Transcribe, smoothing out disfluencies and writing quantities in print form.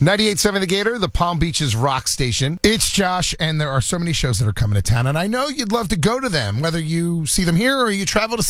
98.7 The Gator, the Palm Beaches rock station. It's Josh, and there are so many shows that are coming to town, and I know you'd love to go to them, whether you see them here or you travel to